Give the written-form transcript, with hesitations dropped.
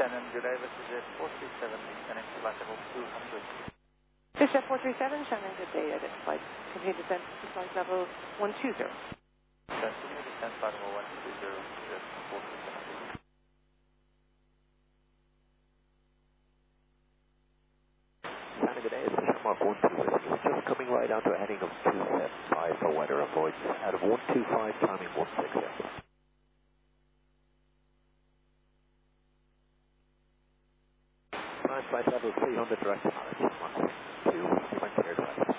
Shannon, good day. This is Jet 437, descending to flight level 200. This is Jet 437, Shannon, good day. Flight continue descent to flight level 120. Continue descent flight level 120, Jet 437. Shannon, good day. It's Shamrock 120. Just coming right onto a heading of 275 for weather avoidance. Out of 125, climbing 160. Flight level 300 direct to Paris. 1, 2, 20 clear direct.